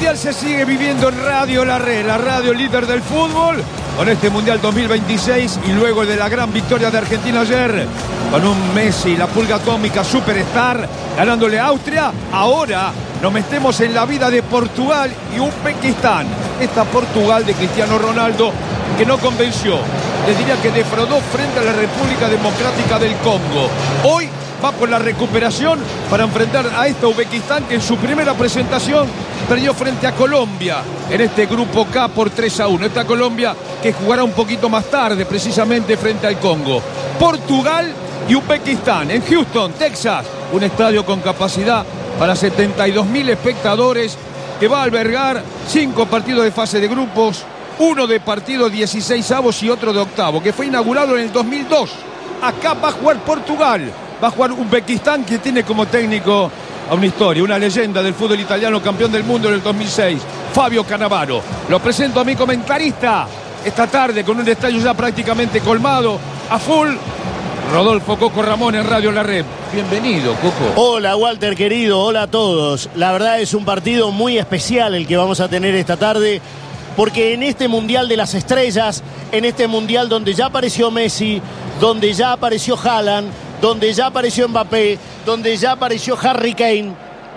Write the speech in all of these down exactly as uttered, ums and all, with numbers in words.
Mundial se sigue viviendo en Radio La Red, la radio líder del fútbol, con este Mundial dos mil veintiséis y luego de la gran victoria de Argentina ayer, con un Messi, la pulga atómica, superstar, ganándole a Austria. Ahora nos metemos en la vida de Portugal y Uzbekistán. Esta Portugal de Cristiano Ronaldo que no convenció, les diría que defraudó frente a la República Democrática del Congo. Hoy va por la recuperación para enfrentar a esta Uzbekistán que en su primera presentación perdió frente a Colombia en este grupo K por tres a uno. Esta Colombia que jugará un poquito más tarde precisamente frente al Congo. Portugal y Uzbekistán en Houston, Texas, un estadio con capacidad para setenta y dos mil espectadores que va a albergar cinco partidos de fase de grupos, uno de partido dieciseisavos y otro de octavo, que fue inaugurado en el dos mil dos. Acá va a jugar Portugal, va a jugar Uzbekistán, que tiene como técnico a una historia, una leyenda del fútbol italiano, campeón del mundo en el dos mil seis, Fabio Cannavaro. Lo presento a mi comentarista esta tarde con un estadio ya prácticamente colmado, a full, Rodolfo Coco Ramón en Radio La Red. Bienvenido, Coco. Hola, Walter, querido. Hola a todos. La verdad es un partido muy especial el que vamos a tener esta tarde, porque en este Mundial de las Estrellas, en este Mundial donde ya apareció Messi, donde ya apareció Haaland, donde ya apareció Mbappé, donde ya apareció Harry Kane,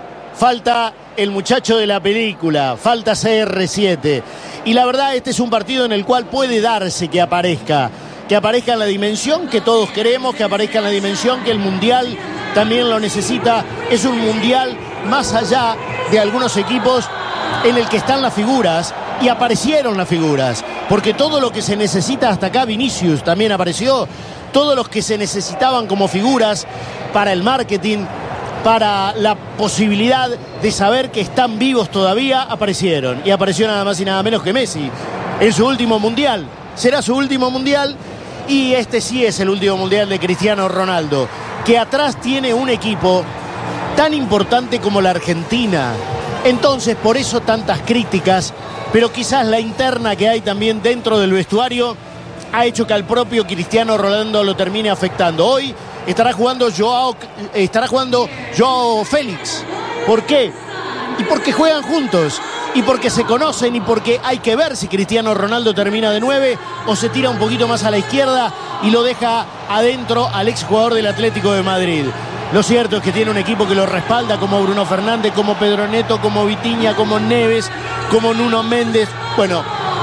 falta el muchacho de la película, falta C R siete. Y la verdad, este es un partido en el cual puede darse que aparezca, que aparezca en la dimensión que todos queremos, que aparezca en la dimensión que el Mundial también lo necesita. Es un Mundial más allá de algunos equipos en el que están las figuras, y aparecieron las figuras, porque todo lo que se necesita hasta acá, Vinicius también apareció, todos los que se necesitaban como figuras para el marketing, para la posibilidad de saber que están vivos todavía, aparecieron. Y apareció nada más y nada menos que Messi en su último Mundial. Será su último Mundial, y este sí es el último Mundial de Cristiano Ronaldo, que atrás tiene un equipo tan importante como la Argentina. Entonces, por eso tantas críticas, pero quizás la interna que hay también dentro del vestuario ha hecho que al propio Cristiano Ronaldo lo termine afectando. Hoy estará jugando Joao, estará jugando Joao Félix. ¿Por qué? Y porque juegan juntos, y porque se conocen, y porque hay que ver si Cristiano Ronaldo termina de nueve o se tira un poquito más a la izquierda y lo deja adentro al exjugador del Atlético de Madrid. Lo cierto es que tiene un equipo que lo respalda, como Bruno Fernández, como Pedro Neto, como Vitinha, como Neves, como Nuno Méndez. Bueno,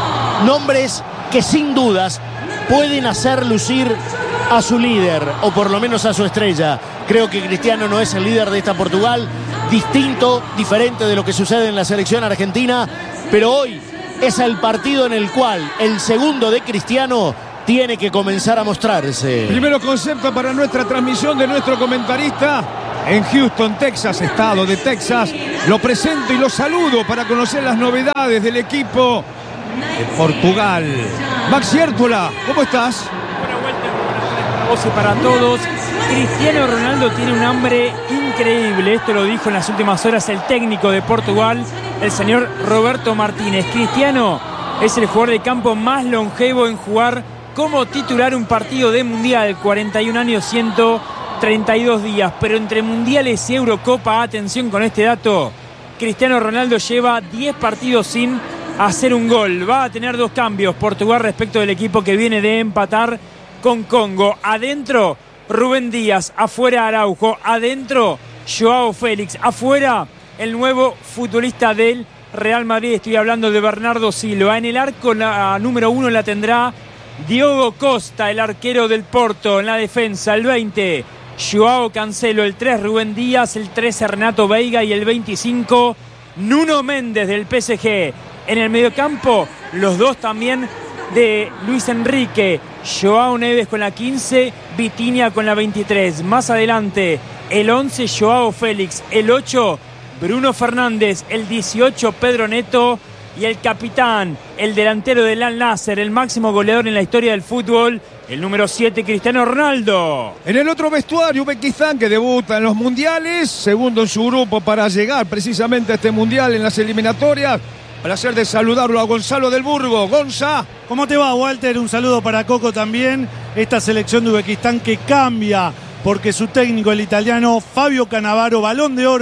nombres que sin dudas pueden hacer lucir a su líder, o por lo menos a su estrella. Creo que Cristiano no es el líder de esta Portugal, distinto, diferente de lo que sucede en la selección argentina, pero hoy es el partido en el cual el segundo de Cristiano tiene que comenzar a mostrarse. Primero concepto para nuestra transmisión de nuestro comentarista en Houston, Texas, estado de Texas. Lo presento y lo saludo para conocer las novedades del equipo de Portugal. Maxi Értola, ¿cómo estás? Buena vuelta para vos y para todos. Cristiano Ronaldo tiene un hambre increíble. Esto lo dijo en las últimas horas el técnico de Portugal, el señor Roberto Martínez. Cristiano es el jugador de campo más longevo en jugar como titular un partido de Mundial, cuarenta y un años, ciento treinta y dos días. Pero entre Mundiales y Eurocopa, atención con este dato, Cristiano Ronaldo lleva diez partidos sin hacer un gol. Va a tener dos cambios Portugal respecto del equipo que viene de empatar con Congo. Adentro, Rubén Díaz. Afuera, Araujo. Adentro, Joao Félix. Afuera, el nuevo futbolista del Real Madrid. Estoy hablando de Bernardo Silva. En el arco, la número uno la tendrá Diogo Costa, el arquero del Porto. En la defensa, el veinte, Joao Cancelo. El tres, Rubén Díaz. El trece, Renato Veiga. Y el veinticinco, Nuno Méndez del P S G. En el mediocampo, los dos también de Luis Enrique. Joao Neves con la quince, Vitinha con la veintitrés. Más adelante, el once, Joao Félix. El ocho, Bruno Fernández. El dieciocho, Pedro Neto. Y el capitán, el delantero del Al Nassr, el máximo goleador en la historia del fútbol, el número siete, Cristiano Ronaldo. En el otro vestuario, Uzbekistán, que debuta en los mundiales, segundo en su grupo para llegar precisamente a este mundial en las eliminatorias. Placer de saludarlo a Gonzalo del Burgo. Gonza. ¿Cómo te va, Walter? Un saludo para Coco también. Esta selección de Uzbekistán que cambia porque su técnico, el italiano Fabio Cannavaro, Balón de Oro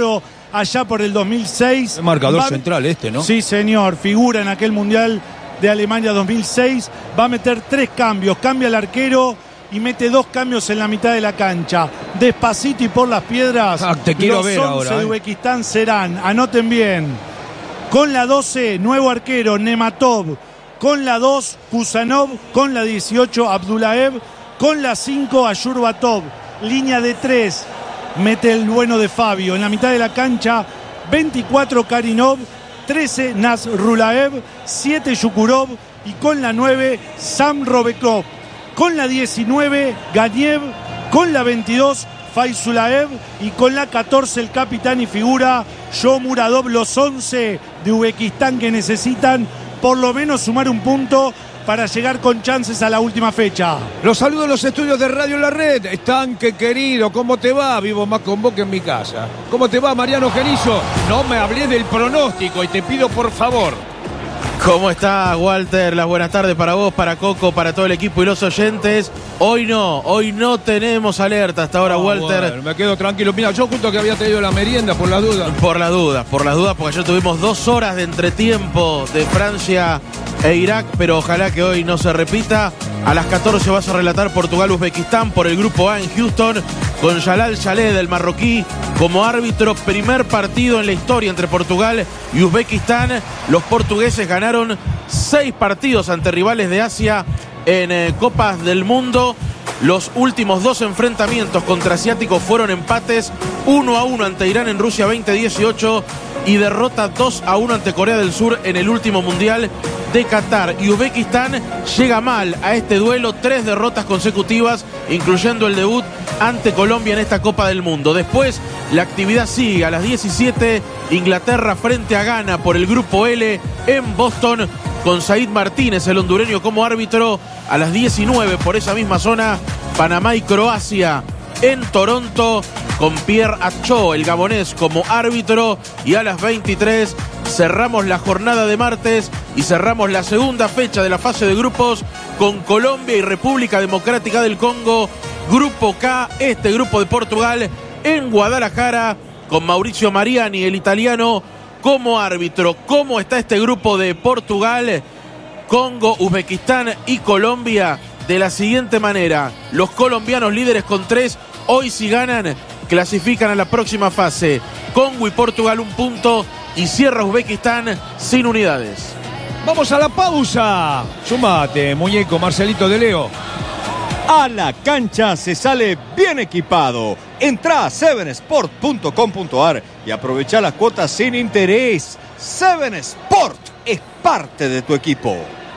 allá por el dos mil seis. El marcador Va- central este, ¿no? Sí, señor, figura en aquel Mundial de Alemania dos mil seis. Va a meter tres cambios, cambia el arquero y mete dos cambios en la mitad de la cancha. Despacito y por las piedras. Ah, te quiero los ver once ahora, de eh. Uzbekistán serán, anoten bien. Con la doce, nuevo arquero, Nematov. Con la dos, Kusanov. Con la dieciocho, Abdullaev. Con la cinco, Ayurbatov. Línea de tres, mete el bueno de Fabio. En la mitad de la cancha, veinticuatro, Karinov. trece, Nasrulaev. siete, Yukurov. Y con la nueve, Sam Robekov. Con la diecinueve, Ganiev. Con la veintidós, Faizulaev. Y con la catorce, el capitán y figura, Shomuradov. Los once de Uzbekistán que necesitan por lo menos sumar un punto para llegar con chances a la última fecha. Los saludo en los estudios de Radio La Red. Estanque querido, ¿cómo te va? Vivo más con vos que en mi casa. ¿Cómo te va, Mariano Genizo? No me hablé del pronóstico y te pido por favor. ¿Cómo está, Walter? Las buenas tardes para vos, para Coco, para todo el equipo y los oyentes. Hoy no, hoy no tenemos alerta hasta ahora, Ah, Walter. bueno, me quedo tranquilo. Mira, yo justo que había traído la merienda por la duda. Por las dudas, por las dudas, porque ayer tuvimos dos horas de entretiempo de Francia e Irak, pero ojalá que hoy no se repita. A las catorce vas a relatar Portugal-Uzbekistán por el grupo A en Houston, con Jalal Jaleh del marroquí como árbitro. Primer partido en la historia entre Portugal y Uzbekistán. Los portugueses ganaron seis partidos ante rivales de Asia en eh, Copas del Mundo. Los últimos dos enfrentamientos contra asiáticos fueron empates, uno a uno ante Irán en Rusia veinte dieciocho y derrota dos a uno ante Corea del Sur en el último Mundial de Qatar. Y Uzbekistán llega mal a este duelo, tres derrotas consecutivas, incluyendo el debut ante Colombia en esta Copa del Mundo. Después la actividad sigue a las diecisiete, Inglaterra frente a Ghana por el grupo L en Boston, con Said Martínez, el hondureño, como árbitro. A las diecinueve, por esa misma zona, Panamá y Croacia en Toronto, con Pierre Atcho, el gabonés, como árbitro. Y a las veintitrés cerramos la jornada de martes y cerramos la segunda fecha de la fase de grupos con Colombia y República Democrática del Congo, grupo K, este grupo de Portugal, en Guadalajara, con Mauricio Mariani, el italiano, como árbitro. ¿Cómo está este grupo de Portugal, Congo, Uzbekistán y Colombia? De la siguiente manera: los colombianos líderes con tres, hoy si ganan clasifican a la próxima fase. Congo y Portugal un punto y cierra Uzbekistán sin unidades. Vamos a la pausa. Sumate, muñeco Marcelito de Leo. A la cancha se sale bien equipado. Entra a seven sport punto com punto a r y aprovecha las cuotas sin interés. Seven Sport es parte de tu equipo.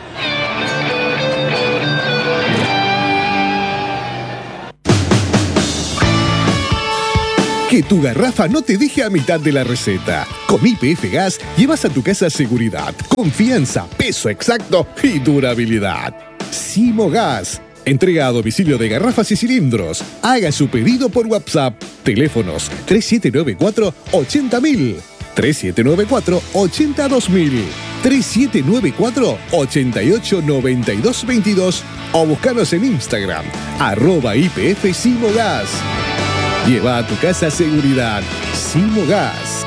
Que tu garrafa no te deje a mitad de la receta. Con Y P F Gas llevas a tu casa seguridad, confianza, peso exacto y durabilidad. Simogas. Entrega a domicilio de garrafas y cilindros. Haga su pedido por WhatsApp. Teléfonos tres siete nueve cuatro, ochenta mil, tres siete nueve cuatro, ochenta dos mil, tres siete nueve cuatro, ochenta y ocho, noventa y dos veintidós o búscanos en Instagram, arroba I P F Simogas. Lleva a tu casa seguridad. Simogas.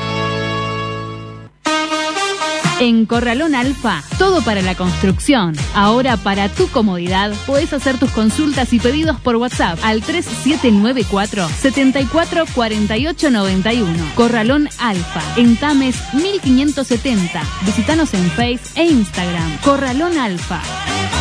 En Corralón Alfa, todo para la construcción. Ahora, para tu comodidad, podés hacer tus consultas y pedidos por WhatsApp al tres siete nueve cuatro, setenta y cuatro, cuarenta y ocho, noventa y uno. Corralón Alfa, en Tames mil quinientos setenta. Visítanos en Face e Instagram. Corralón Alfa.